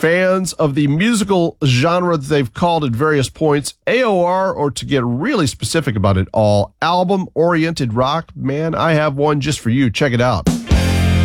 Fans of the musical genre that they've called at various points AOR, or to get really specific about it all, album-oriented rock. Man, I have one just for you. Check it out.